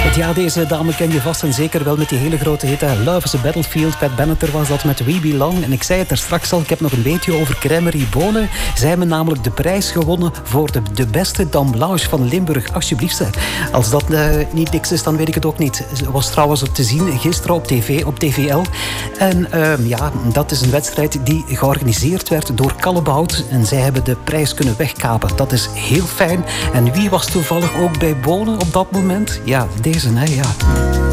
Ja, deze dame ken je vast en zeker wel met die hele grote hit. Love is a Battlefield. Pat Benatar was dat met We Belong. En ik zei het er straks al, ik heb nog een weetje over Crèmerie Bonen. Zij hebben namelijk de prijs gewonnen voor de beste Dame Blanche van Limburg. Alsjeblieft zeg. Als dat niet niks is, dan weet ik het ook niet. Ze was trouwens te zien gisteren op tv, op TVL. En ja, dat is een wedstrijd die georganiseerd werd door Kallebout. En zij hebben de prijs kunnen wegkapen. Dat is heel fijn. En wie was toevallig ook bij Bonen op dat moment? Ja, deze, hè, ja.